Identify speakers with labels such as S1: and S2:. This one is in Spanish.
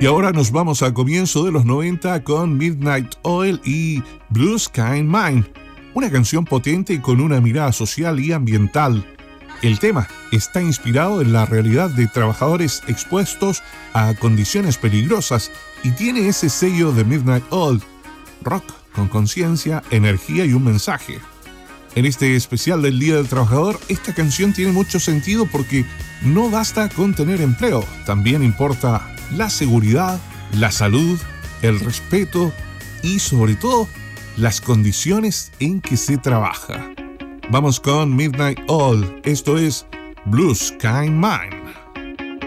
S1: Y ahora nos vamos a comienzo de los 90 con Midnight Oil y Blue Sky Mine, una canción potente y con una mirada social y ambiental. El tema está inspirado en la realidad de trabajadores expuestos a condiciones peligrosas y tiene ese sello de Midnight Oil, rock con conciencia, energía y un mensaje. En este especial del Día del Trabajador, esta canción tiene mucho sentido porque no basta con tener empleo, también importa la seguridad, la salud, el respeto y sobre todo las condiciones en que se trabaja. Vamos con Midnight Oil, esto es Blue Sky Mine.